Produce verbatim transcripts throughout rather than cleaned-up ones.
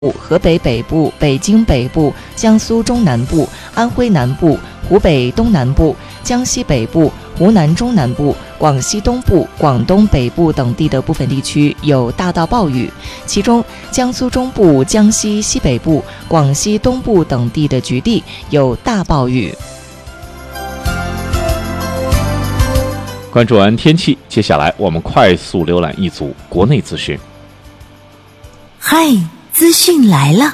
河北北部、北京北部、江苏中南部、安徽南部、湖北东南部、江西北部、湖南中南部、广西东部、广东北部等地的部分地区有大到暴雨，其中江苏中部、江西西北部、广西东部等地的局地有大暴雨。 关注完天气，接下来我们快速浏览一组国内资讯。 嗨，资讯来了！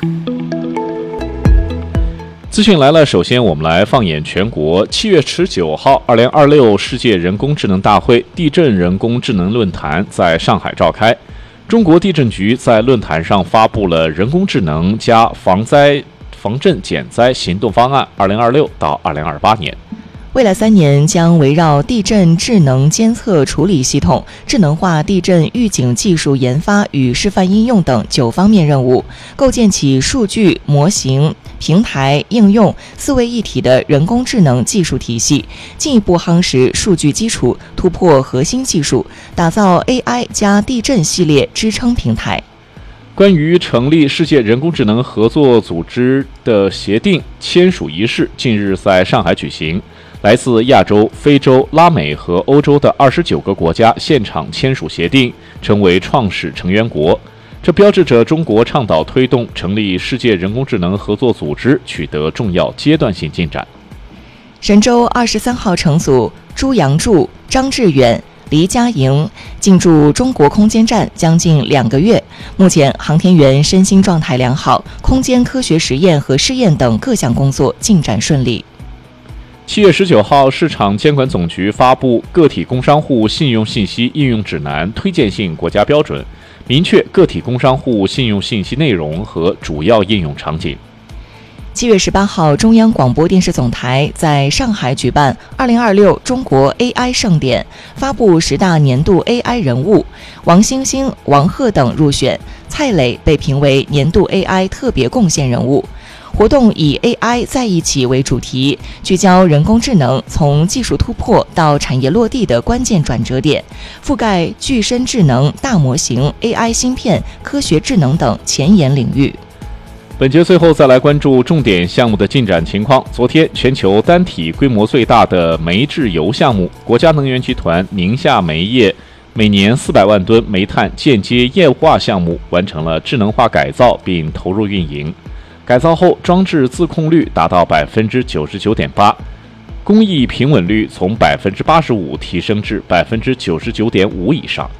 资讯来了，首先我们来放眼全国。七月十九号，二零二六世界人工智能大会地震人工智能论坛在上海召开。中国地震局在论坛上发布了人工智能加防灾、防震减灾行动方案二零二六到二零二八年。 未来三年将围绕地震智能监测处理系统、智能化地震预警技术研发与示范应用等九方面任务，构建起数据、模型、平台、应用四位一体的人工智能技术体系，进一步夯实数据基础，突破核心技术，打造 A I 加地震系列支撑平台。 关于成立世界人工智能合作组织的协定签署仪式近日在上海举行。来自亚洲、非洲、拉美和欧洲的二十九个国家现场签署协定，成为创始成员国。这标志着中国倡导推动成立世界人工智能合作组织取得重要阶段性进展。 神舟二十三号乘组朱杨柱、张志远、黎佳莹进驻中国空间站将近两个月，目前航天员身心状态良好，空间科学实验和试验等各项工作进展顺利。 七月十九号，市场监管总局发布《个体工商户信用信息应用指南》推荐性国家标准，明确个体工商户信用信息内容和主要应用场景。 七月十八号，中央广播电视总台在上海举办二零二六中国 A I 盛典，发布十大年度 A I 人物，王星星、王鹤等入选，蔡磊被评为年度 A I 特别贡献人物。活动以 A I 在一起为主题，聚焦人工智能从技术突破到产业落地的关键转折点，覆盖具身智能、大模型、A I 芯片、科学智能等前沿领域。 本节最后再来关注重点项目的进展情况。昨天，全球单体规模最大的煤制油项目——国家能源集团宁夏煤业每年四百万吨煤炭间接液化项目完成了智能化改造并投入运营。改造后，装置自控率达到百分之九十九点八，工艺平稳率从百分之八十五提升至百分之九十九点五以上。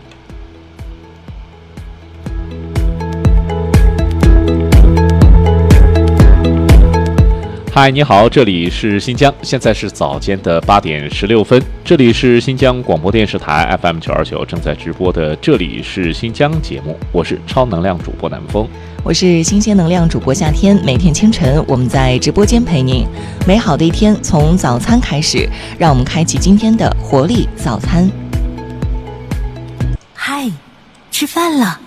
嗨，你好，这里是新疆，现在是早间的八点十六分，这里是新疆广播电视台 F M 九二九正在直播的这里是新疆节目，我是超能量主播南风。 我是新鲜能量主播夏天，每天清晨我们在直播间陪您。美好的一天从早餐开始，让我们开启今天的活力早餐。 嗨，吃饭了。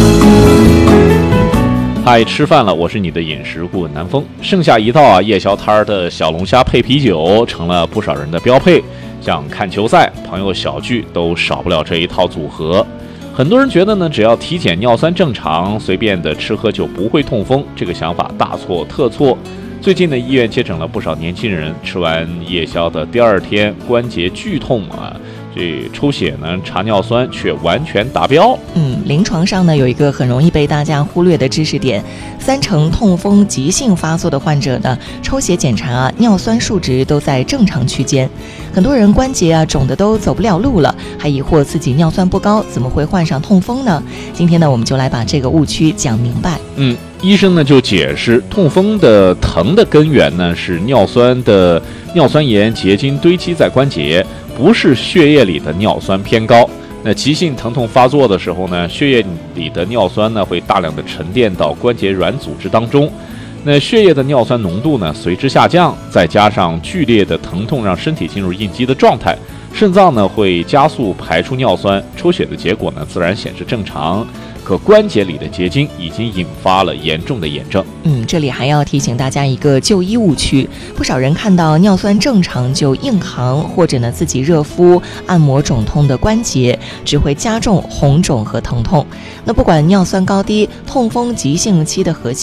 嗨，吃饭了，我是你的饮食顾问南风。盛夏一到啊，夜宵摊儿的小龙虾配啤酒成了不少人的标配，像看球赛、朋友小聚都少不了这一套组合。很多人觉得呢，只要体检尿酸正常，随便的吃喝就不会痛风，这个想法大错特错。最近的医院接诊了不少年轻人，吃完夜宵的第二天关节剧痛啊，这抽血呢查尿酸却完全达标。 嗯，临床上呢有一个很容易被大家忽略的知识点，三成痛风急性发作的患者呢，抽血检查啊尿酸数值都在正常区间。很多人关节啊肿的都走不了路了，还疑惑自己尿酸不高，怎么会患上痛风呢？今天呢我们就来把这个误区讲明白。 嗯，医生呢就解释，痛风的疼的根源呢是尿酸的尿酸盐结晶堆积在关节，不是血液里的尿酸偏高。那急性疼痛发作的时候呢，血液里的尿酸呢会大量的沉淀到关节软组织当中，那血液的尿酸浓度呢随之下降，再加上剧烈的疼痛让身体进入应激的状态，肾脏呢会加速排出尿酸，抽血的结果呢自然显示正常。 可关节里的结晶已经引发了严重的炎症。 嗯，这里还要提醒大家一个就医误区，不少人看到尿酸正常就硬扛，或者呢自己热敷、按摩肿痛的关节，只会加重红肿和疼痛。那不管尿酸高低，痛风急性期的核心